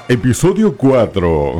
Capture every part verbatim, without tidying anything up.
Episodio cuatro.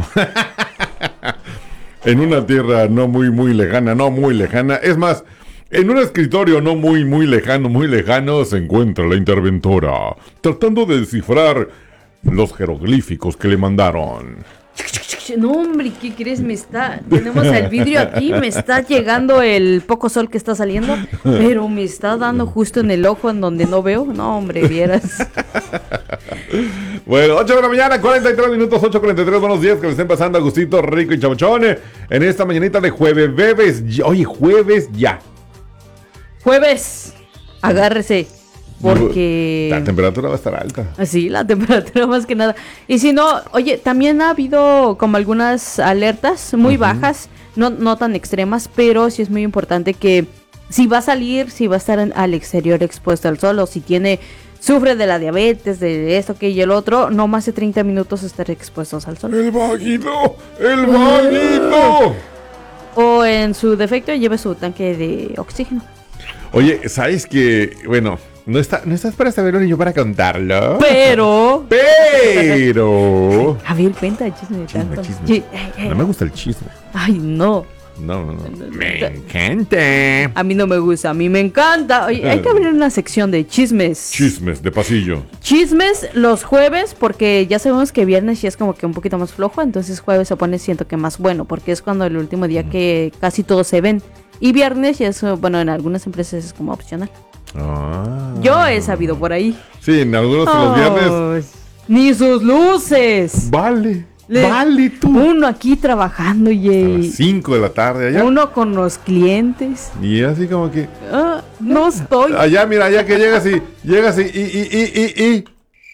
En una tierra no muy, muy lejana, no muy lejana. Es más, en un escritorio no muy, muy lejano, muy lejano, se encuentra la interventora, tratando de descifrar los jeroglíficos que le mandaron. No, hombre, ¿qué crees? Me está... Tenemos el vidrio aquí, me está llegando el poco sol que está saliendo, pero me está dando justo en el ojo en donde no veo. No, hombre, vieras. Bueno, ocho de la mañana, cuarenta y tres minutos, ocho cuarenta y tres, buenos días, que le estén pasando a gustito, rico y chabochón, en esta mañanita de jueves, bebes, oye, jueves ya. Jueves, agárrese, porque... La temperatura va a estar alta. Sí, la temperatura más que nada. Y si no, oye, también ha habido como algunas alertas muy uh-huh. bajas, no, no tan extremas, pero sí es muy importante que si va a salir, si va a estar en, al exterior expuesto al sol, o si tiene... Sufre de la diabetes, de esto, que y el otro, no más de treinta minutos estar expuestos al sol. ¡El vaguito! ¡El vaguito! O en su defecto, lleve su tanque de oxígeno. Oye, ¿sabes qué? Bueno, no, está, no estás para saberlo ni yo para contarlo. Pero... Pero... A ver, cuenta el chisme de tanto. Chisme, chisme. Sí. No me gusta el chisme. Ay, no. No, no, no. Me encanta. A mí no me gusta, a mí me encanta. Oye, hay que abrir una sección de chismes. Chismes de pasillo. Chismes los jueves, porque ya sabemos que viernes ya es como que un poquito más flojo, entonces jueves se pone siento que más bueno, porque es cuando el último día que casi todos se ven. Y viernes ya es, bueno, en algunas empresas es como opcional. Ah. Yo he sabido por ahí. Sí, en algunos oh, los viernes. Ni sus luces. Vale. Le, vale tú. Uno aquí trabajando y a las cinco de la tarde allá. Uno con los clientes. Y así como que ah, no estoy. Allá, mira, allá que llegas y llegas y y y y, y.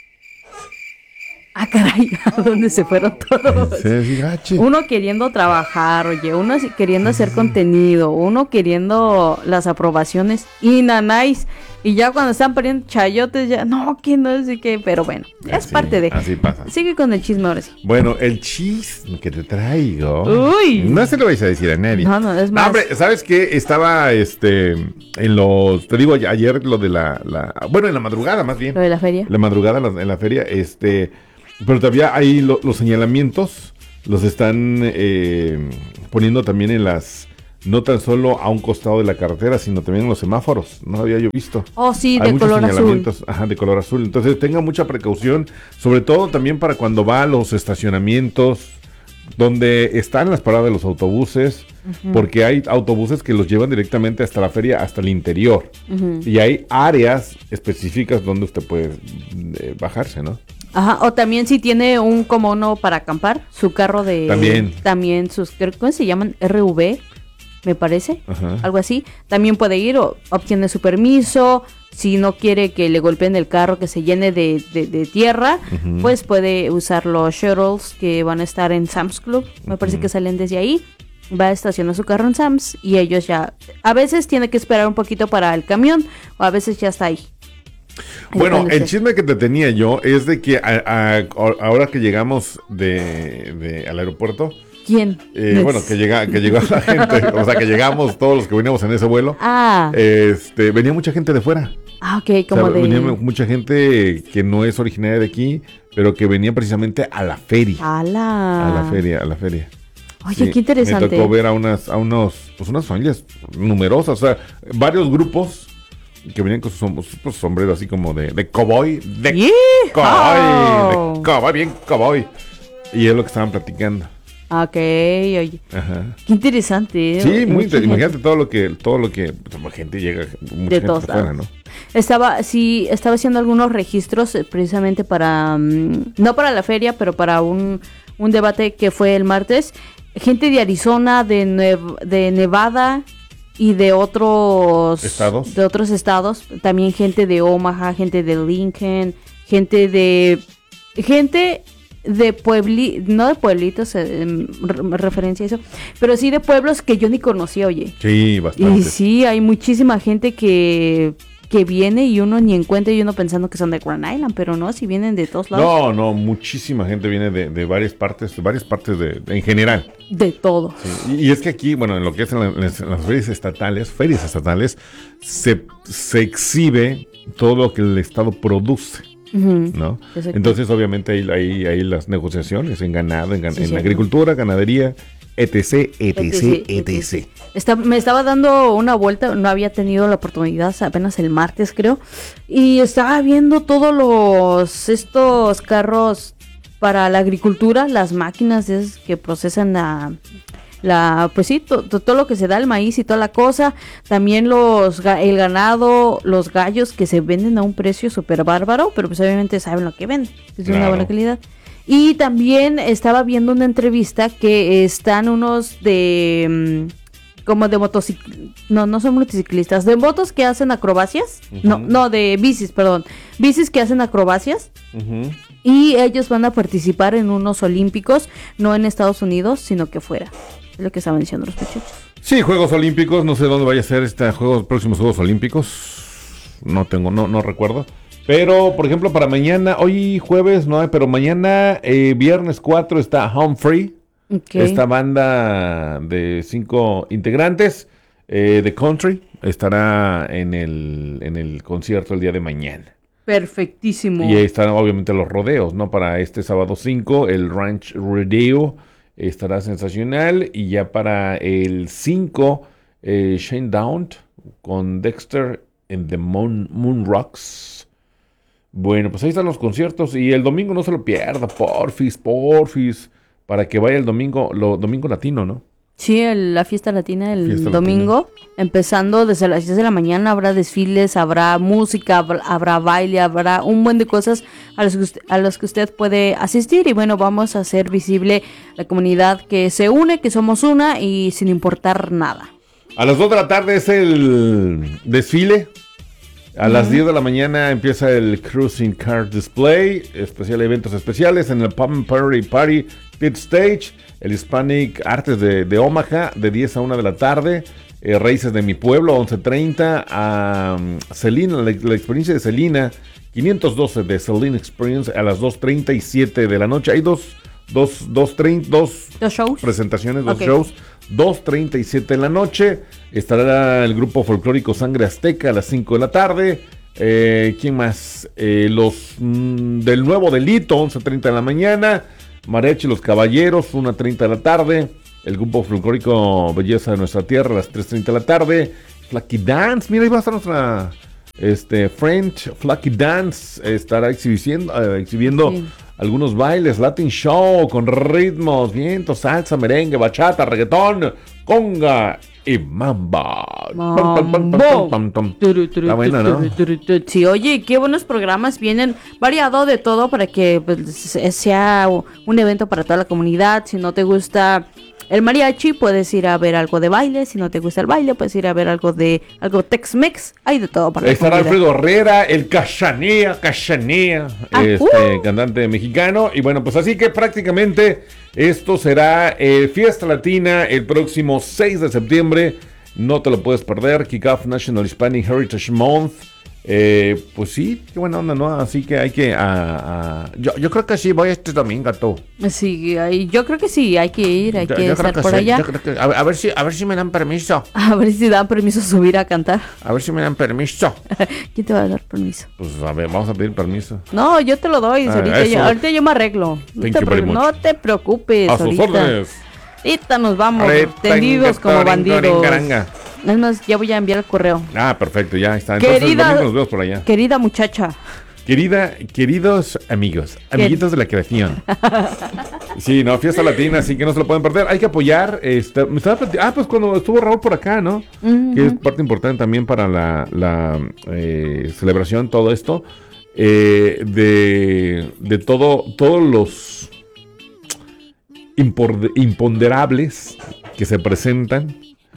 Ah, caray, ¿a dónde se fueron todos? Sí, uno queriendo trabajar, oye, uno queriendo hacer contenido, uno queriendo las aprobaciones y nanáis. Y ya cuando están poniendo chayotes, ya, no, que no sé qué, pero bueno, es así, parte de... Así pasa. Sigue con el chisme ahora sí. Bueno, el chisme que te traigo... Uy. No se lo vais a decir a nadie. No, no, es más... No, hombre, ¿sabes qué? Estaba, este, en los... Te digo, ayer lo de la... la bueno, en la madrugada más bien. Lo de la feria. La madrugada en la, en la feria, este... Pero todavía ahí lo, los señalamientos los están eh, poniendo también en las... No tan solo a un costado de la carretera, sino también en los semáforos. No lo había yo visto. Oh, sí, Hay de color azul. Ajá, de color azul. Entonces tenga mucha precaución, sobre todo también para cuando va a los estacionamientos, donde están las paradas de los autobuses, uh-huh. porque hay autobuses que los llevan directamente hasta la feria, hasta el interior. Uh-huh. Y hay áreas específicas donde usted puede eh, bajarse, ¿no? Ajá, o también si tiene un como uno para acampar, su carro de... También. También sus... ¿Cómo se llaman? R V, me parece. Ajá. Algo así. También puede ir, o obtiene su permiso. Si no quiere que le golpeen el carro, que se llene de, de, de tierra, uh-huh. pues puede usar los shuttles que van a estar en Sam's Club. Me uh-huh. parece que salen desde ahí. Va a estacionar su carro en Sam's y ellos ya... A veces tiene que esperar un poquito para el camión, o a veces ya está ahí. Bueno, el chisme que te tenía yo es de que a, a, ahora que llegamos de, de al aeropuerto... ¿Quién? Eh, bueno, que llega, que llegó la gente, o sea, que llegamos todos los que veníamos en ese vuelo. Ah. Este, venía mucha gente de fuera. Ah, ok, como o sea, de... venía mucha gente que no es originaria de aquí, pero que venía precisamente a la feria. A la... A la feria, a la feria. Oye, sí, qué interesante. Me tocó ver a unas, a unos, pues unas familias numerosas, o sea, varios grupos que venían con sus, sus sombreros así como de, de cowboy, de yeah. cowboy, oh. de cowboy, bien cowboy. Y es lo que estaban platicando. Ok, oye. Ajá. Qué interesante. ¿eh? Sí, muy interesante. Imagínate todo lo que, todo lo que, pues, gente llega, mucha de gente todos afuera, ¿no? Estaba, sí, estaba haciendo algunos registros eh, precisamente para, um, no para la feria, pero para un, un debate que fue el martes. Gente de Arizona, de, Nuev- de Nevada y de otros estados. De otros estados. También gente de Omaha, gente de Lincoln, gente de, gente de puebli, no de pueblitos, eh, re- referencia a eso, pero sí de pueblos que yo ni conocía, oye. Sí, bastante. Y sí, hay muchísima gente que, que viene y uno ni encuentra y uno pensando que son de Grand Island, pero no, si vienen de todos lados. No, no, muchísima gente viene de, de varias partes, de varias partes de, de en general. De todo. Sí, y, y es que aquí, bueno, en lo que es en, la, en, las, en las ferias estatales, ferias estatales, se, se exhibe todo lo que el Estado produce. uh-huh. ¿no? Exacto. Entonces, obviamente, hay, hay, hay las negociaciones en ganado, en, sí, en agricultura, ganadería, etc, etc, etc. Está, me estaba dando una vuelta, no había tenido la oportunidad, apenas el martes creo, y estaba viendo todos los estos carros para la agricultura, las máquinas esas que procesan la, la pues sí, to, to, todo lo que se da, el maíz y toda la cosa, también los el ganado, los gallos que se venden a un precio súper bárbaro, pero pues obviamente saben lo que venden, es de claro. una buena calidad. Y también estaba viendo una entrevista que están unos de... como de motociclistas, no, no son motociclistas, de motos que hacen acrobacias, uh-huh. no, no, de bicis, perdón, bicis que hacen acrobacias, uh-huh. y ellos van a participar en unos olímpicos, no en Estados Unidos, sino que fuera, es lo que estaban diciendo los muchachos. Sí, Juegos Olímpicos, no sé dónde vaya a ser este juegos, próximos Juegos Olímpicos, no tengo, no, no recuerdo. Pero, por ejemplo, para mañana, hoy jueves no hay, pero mañana, eh, viernes cuatro, está Humphrey, okay. esta banda de cinco integrantes eh, de country, estará en el, en el concierto el día de mañana. Perfectísimo. Y ahí están obviamente los rodeos, ¿no? Para este sábado cinco, el Ranch Rodeo estará sensacional, y ya para el cinco, eh, Shane Down con Dexter en The Moon, Moon Rocks. Bueno, pues ahí están los conciertos, y el domingo no se lo pierda, porfis, porfis, para que vaya el domingo, lo domingo latino, ¿no? Sí, el, la fiesta latina el fiesta domingo, latina. Empezando desde las diez de la mañana, habrá desfiles, habrá música, habrá, habrá baile, habrá un buen de cosas a los, que usted, a los que usted puede asistir, y bueno, vamos a hacer visible la comunidad que se une, que somos una y sin importar nada. A las dos de la tarde es el desfile. A uh-huh. las diez de la mañana empieza el Cruising Car Display, especial eventos especiales en el Pump Party Party Pit Stage, el Hispanic Artes de, de Omaha, de diez a una de la tarde, eh, Raíces de mi Pueblo, once treinta, a um, Selena, la, la experiencia de Selena, quinientos doce de Selena Experience, a las dos treinta y siete de la noche. Hay dos, dos, dos, treinta, dos, ¿Dos shows? presentaciones, dos okay. shows. dos treinta y siete de la noche, estará el grupo folclórico Sangre Azteca a las cinco de la tarde. Eh, ¿Quién más? Eh, los mm, del Nuevo Delito, once treinta de la mañana. Mariachi Los Caballeros, una treinta de la tarde. El grupo folclórico Belleza de Nuestra Tierra a las tres treinta de la tarde. Flaky Dance, mira, ahí va a estar nuestra este, French Flaky Dance, estará exhibiendo, eh, exhibiendo sí. algunos bailes, Latin Show, con ritmos, vientos, salsa, merengue, bachata, reggaetón, conga y mamba. Está buena, ¿no? Sí, oye, qué buenos programas vienen, variado de todo para que pues, sea un evento para toda la comunidad. Si no te gusta el mariachi, puedes ir a ver algo de baile. Si no te gusta el baile, puedes ir a ver algo de algo Tex-Mex. Hay de todo para estará la Alfredo Herrera, el Cachanía, Cachanía, ah, este uh. cantante mexicano. Y bueno, pues así que prácticamente esto será eh, Fiesta Latina el próximo seis de septiembre. No te lo puedes perder. Kick-Off National Hispanic Heritage Month. Eh, pues sí, qué buena onda, ¿no? Así que hay que... Uh, uh, yo, yo creo que sí, voy este domingo, tú. Sí, yo creo que sí, hay que ir, hay yo, que yo estar que por sí, allá. Yo creo que, a, a, ver si, a ver si me dan permiso. A ver si dan permiso subir a cantar. A ver si me dan permiso. ¿Quién te va a dar permiso? Pues a ver, vamos a pedir permiso. No, yo te lo doy, ah, ahorita, yo, ahorita yo me arreglo. No te, pre- no te preocupes, a sus ahorita. órdenes. Ahorita nos vamos, tendidos como bandidos. Es más, ya voy a enviar el correo. Ah, perfecto, ya está. Entonces querida, el domingo nos vemos por allá. Querida muchacha. Querida, queridos amigos, amiguitos de la creación. Sí, no, Fiesta Latina, así que no se lo pueden perder. Hay que apoyar. Este, me estaba platicando, ah, pues cuando estuvo Raúl por acá, ¿no? Uh-huh. Que es parte importante también para la, la eh, celebración, todo esto. Eh, de, de todo, todos los impor- imponderables que se presentan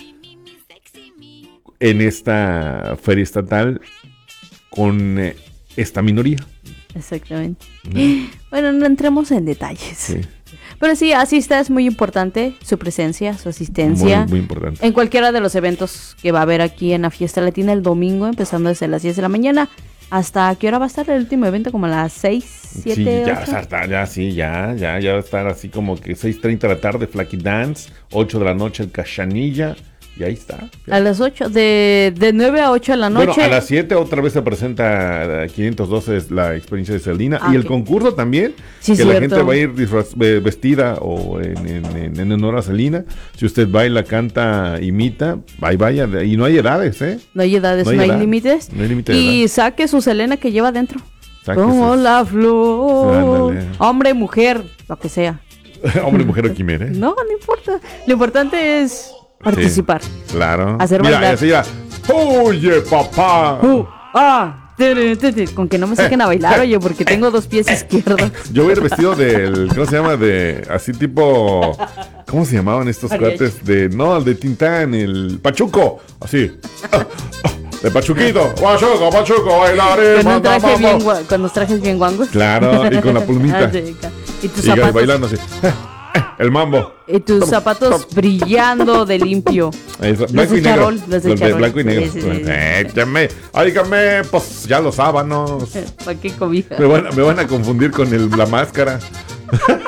en esta feria estatal con eh, esta minoría. Exactamente. ¿No? Bueno, no entremos en detalles. Sí. Pero sí, asista, es muy importante su presencia, su asistencia. Muy, muy importante. En cualquiera de los eventos que va a haber aquí en la Fiesta Latina el domingo, empezando desde las diez de la mañana. ¿Hasta qué hora va a estar el último evento? ¿Como a las seis, siete, sí, ya, ocho? Ya, ya, sí, ya, ya, ya va a estar así como que seis treinta de la tarde, Flaky Dance, ocho de la noche, el Cachanilla, Y ahí está. A las ocho, de, de nueve a ocho de la noche. Bueno, a las siete otra vez se presenta quinientos doce, es la experiencia de Selena. Ah, y el okay. concurso también, sí, que cierto. la gente va a ir disfraz, vestida o en, en, en, en honor a Selena. Si usted baila, canta, imita, ahí vaya. Y no hay edades, ¿eh? No hay edades, no hay, no hay edad, límites. No hay límite de y edad. saque su Selena que lleva adentro. Saque Como sus... la flor. Ándale. Hombre, mujer, lo que sea. Hombre, mujer o quimera, ¿eh? No, no importa. Lo importante es participar. Sí, claro. Hacer Mira, bailar. así ya. Oye, papá. Uh, ah, tere, tere. Con que no me saquen a bailar, oye, porque tengo dos pies izquierdos. Yo voy a ir vestido del, ¿cómo se llama? De, así tipo, ¿cómo se llamaban estos Mariachi. cuates? De, no, el de Tintán, el Pachuco, así. De Pachuquito, Pachuco, Pachuco, bailaré, Con un manda, traje bien, mambo. gua- con los trajes bien guangos. Claro, y con la plumita. Ah, sí, ca- y tus Y zapatos. bailando así. El mambo. Y tus zapatos brillando de limpio. Ahí está, Los blanco de y negro. charol, los de Los de charol. blanco y negro. Sí, sí, sí, sí. Échame, óigame, pues ya los sábanos. ¿Para qué cobija? Me van, me van a confundir con el, la máscara.